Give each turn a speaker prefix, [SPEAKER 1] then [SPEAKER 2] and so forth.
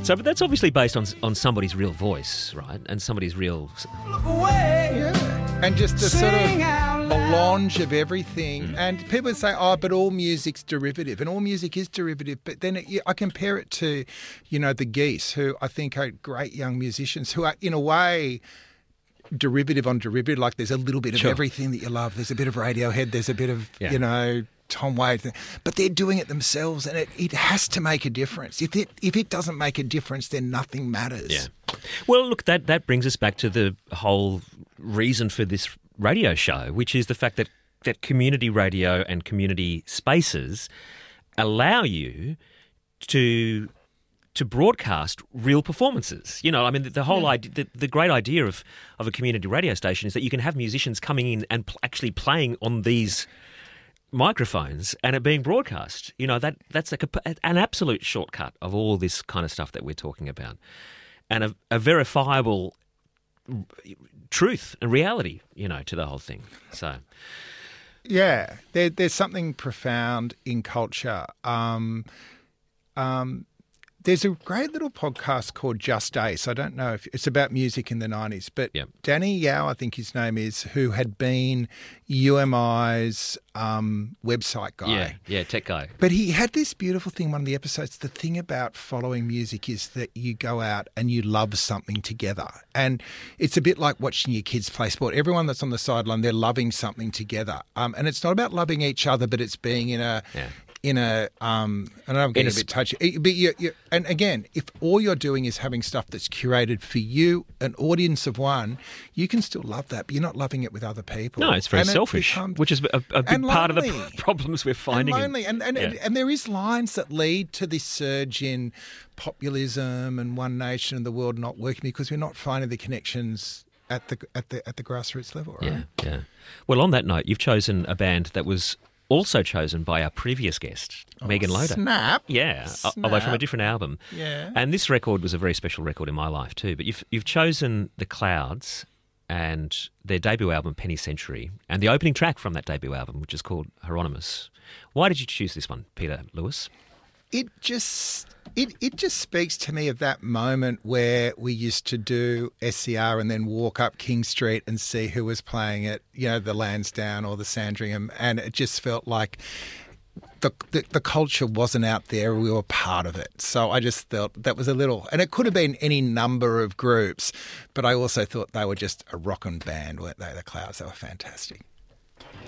[SPEAKER 1] So, but that's obviously based on somebody's real voice, right? And somebody's real...
[SPEAKER 2] Yeah. And just a sort of melange of everything. And people say, but all music's derivative. And all music is derivative. But then I compare it to, the Geese, who I think are great young musicians who are, in a way, derivative on derivative. Like there's a little bit of everything that you love. There's a bit of Radiohead. There's a bit of, Tom Waits, but they're doing it themselves, and it has to make a difference. If it doesn't make a difference, then nothing matters.
[SPEAKER 1] Yeah. Well, look, that brings us back to the whole reason for this radio show, which is the fact that community radio and community spaces allow you to broadcast real performances. The whole idea, the great idea of a community radio station is that you can have musicians coming in and actually playing on these microphones and it being broadcast. That's like an absolute shortcut of all this kind of stuff that we're talking about, and a verifiable truth and reality, to the whole thing. So,
[SPEAKER 2] yeah, there's something profound in culture. There's a great little podcast called Just Ace. I don't know if it's about music in the 90s, but Danny Yao, I think his name is, who had been UMI's website guy.
[SPEAKER 1] Yeah, tech guy.
[SPEAKER 2] But he had this beautiful thing, one of the episodes. The thing about following music is that you go out and you love something together. And it's a bit like watching your kids play sport. Everyone that's on the sideline, they're loving something together. And it's not about loving each other, but it's being in a... Yeah. I know I'm getting a bit touchy, but and again, if all you're doing is having stuff that's curated for you, an audience of one, you can still love that, but you're not loving it with other people.
[SPEAKER 1] No, it's very selfish, which is a big part of the problems we're finding.
[SPEAKER 2] And lonely, and there is lines that lead to this surge in populism and one nation and the world not working because we're not finding the connections at the grassroots level. Right?
[SPEAKER 1] Yeah. Well, on that note, you've chosen a band that was also chosen by our previous guest, Megan Loader.
[SPEAKER 2] Snap.
[SPEAKER 1] Yeah, although from a different album.
[SPEAKER 2] Yeah.
[SPEAKER 1] And this record was a very special record in my life too. But you've chosen The Clouds and their debut album, Penny Century, and the opening track from that debut album, which is called Hieronymus. Why did you choose this one, Peter Lewis?
[SPEAKER 2] It just speaks to me of that moment where we used to do SCR and then walk up King Street and see who was playing it, the Lansdowne or the Sandringham, and it just felt like the culture wasn't out there, we were part of it. So I just felt that was a little, and it could have been any number of groups, but I also thought they were just a rockin' band, weren't they, The Clouds? They were fantastic.